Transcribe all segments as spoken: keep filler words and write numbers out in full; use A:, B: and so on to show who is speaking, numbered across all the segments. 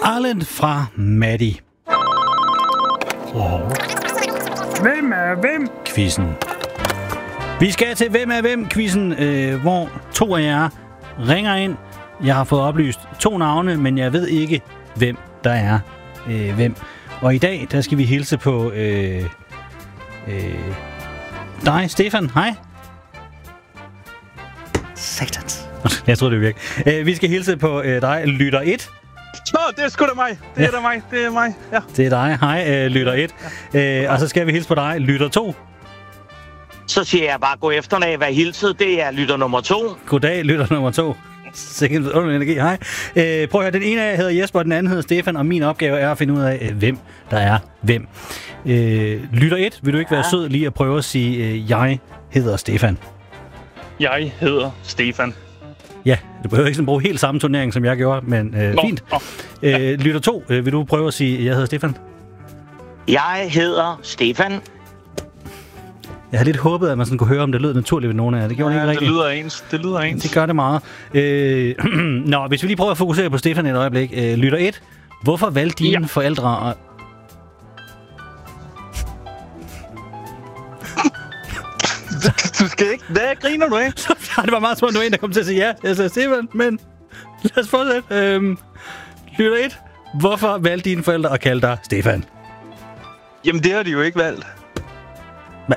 A: Island fra Maddie. Oh.
B: Hvem er hvem?
A: Quizzen. Vi skal til Hvem er hvem-quizzen, øh, hvor to af jer ringer ind. Jeg har fået oplyst to navne, men jeg ved ikke, hvem der er øh, hvem. Og i dag, der skal vi hilse på øh, øh, dig, Stefan. Hej. Satans. Jeg troede, det virkede. Øh, vi skal hilse på øh, dig, lytter et.
B: Nå, det er sgu da mig. Det er ja. da mig. Det er mig. Ja.
A: Det er dig. Hej, øh, lytter et. Øh, og så skal vi hilse på dig, lytter to.
C: Så siger jeg bare, gå efterlag, hvad hilset, det er lytter nummer to.
A: Goddag, lytter nummer to. Sikkert underlig energi, hej. Øh, prøv at høre, den ene af jer hedder Jesper, og den anden hedder Stefan, og min opgave er at finde ud af, øh, hvem der er hvem. Øh, lytter et, vil du ikke være ja. sød lige at prøve at sige, øh, jeg hedder Stefan?
B: Jeg hedder Stefan.
A: Ja, du behøver ikke sådan bruge helt samme turnering, som jeg gjorde, men øh,
B: Nå,
A: fint.
B: Nå.
A: Øh, lytter to, øh, vil du prøve at sige, jeg hedder Stefan?
C: Jeg hedder Stefan.
A: Jeg havde lidt håbet, at man sådan kunne høre, om det lød naturligt ved nogen af jer. Det gjorde
B: ja,
A: ikke
B: det
A: rigtigt.
B: lyder ens. Det lyder ens.
A: Det gør det meget. Øh, Nå, hvis vi lige prøver at fokusere på Stefan et øjeblik. Øh, lytter et, hvorfor valgte dine ja. forældre at...
B: Du skal ikke... Hvad griner du ikke?
A: Det var meget småt, du var en, der kom til at sige ja. Jeg sagde Stefan, men lad os fortsætte. Øhm, lytter et, hvorfor valgte dine forældre at kalde dig Stefan?
B: Jamen, det har de jo ikke valgt.
A: Hva?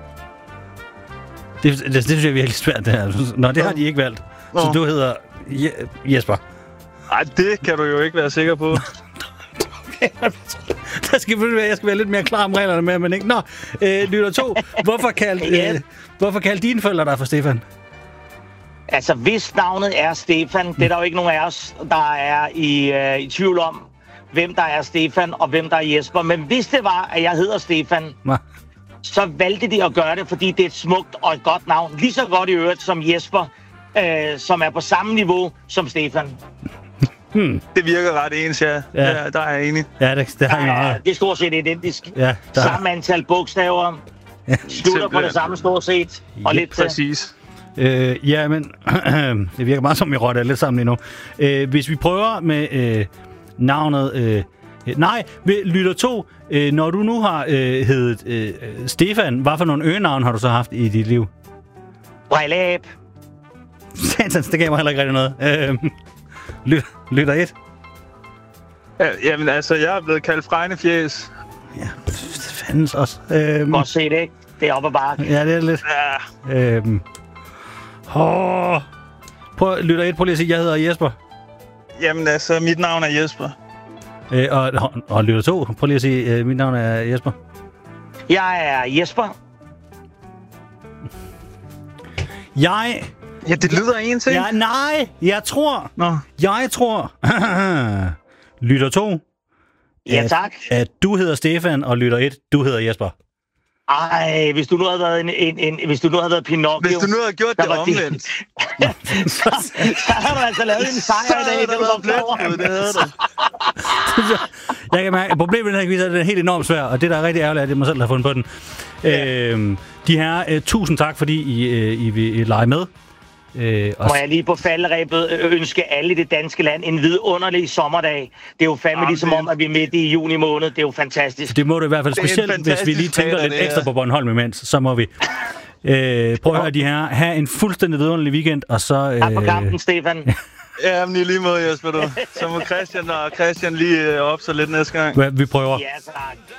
A: Det, det, det synes jeg er virkelig svært, det her. Nå, det har de ikke valgt. Nå. Så du hedder Je- Jesper.
B: Nej, det kan du jo ikke være sikker på.
A: Okay, der skal være, jeg skal være lidt mere klar om reglerne med, men ikke. Nå, øh, lytter to, hvorfor kaldte øh, hvorfor kaldte dine forældre dig for Stefan?
C: Altså, hvis navnet er Stefan, det er der jo ikke nogen af os, der er i, øh, i tvivl om, hvem der er Stefan og hvem der er Jesper. Men hvis det var, at jeg hedder Stefan, Hva? så valgte de at gøre det, fordi det er et smukt og et godt navn. Lige så godt i øvrigt som Jesper, øh, som er på samme niveau som Stefan.
A: Hmm.
B: Det virker ret ens, ja. ja. Der, der er jeg enig.
A: Ja, det, det har jeg
C: ja,
A: meget.
C: det er stort set identisk.
A: Ja, der...
C: Samme antal bogstaver. Ja. Slutter på det samme stort set. Og
A: ja,
C: lidt til.
B: Præcis.
A: Øh, ja, men det virker meget som, vi rotter lidt sammen lige nu. Øh, hvis vi prøver med øh, navnet... Øh, nej, lytter to. Øh, når du nu har øh, heddet øh, Stefan, hvad for nogle øgenavn har du så haft i dit liv?
C: Brilleab.
A: Satans, det gav mig heller ikke rigtig noget. Øh, ly, lytter et.
B: Ja, jamen altså, jeg er blevet kaldt fregnefjæs.
A: Ja, det fandens også. Øh,
C: Godt se det, ikke? Det er op ad bakke.
A: Ja, det er lidt.
B: Ja.
A: Øh, oh. Prøv, lytter et, prøv lige at sige, jeg hedder Jesper.
B: Jamen altså, mit navn er Jesper.
A: Øh, og, og, og lytter to, prøv lige at sige, øh, mit navn er Jesper.
C: Jeg er Jesper.
A: Jeg...
B: Ja, det lyder en ting.
A: Ja, nej, jeg tror...
B: Nå.
A: Jeg tror... lytter to...
C: Ja, tak.
A: At, at du hedder Stefan, og lytter et, du hedder Jesper.
C: Ej, hvis du nu havde været en, en, en hvis du nu havde været Pinocchio...
B: Hvis du nu havde gjort det omvendt.
C: så, så har du altså lavet en sejr i dag, det var
B: blevet det havde du.
A: Jeg kan mærke, at problemet med den her quiz er, at den er helt enormt svær, og det, der er rigtig ærgerligt, er, at det er mig selv, der har fundet på den. Ja. Øhm, de her, øh, tusind tak, fordi I, øh, I vil lege med. Øh,
C: Må jeg lige på falderæbet ønske alle i det danske land en vidunderlig sommerdag. Det er jo fandme
B: Jamen,
C: ligesom om, at vi er midt i juni måned. Det er jo fantastisk.
A: Det må du i hvert fald, specielt hvis vi lige tænker fredag, lidt ekstra på Bornholm imens, så må vi. Øh, prøv at høre de her. Ha' en fuldstændig vidunderlig weekend, og så... Øh...
C: Tak for kampen, Stefan.
B: Ja, men i lige måde, Jesper, du. Så må Christian og Christian lige øh, op så lidt næste gang.
A: Vi prøver.
C: Ja, tak.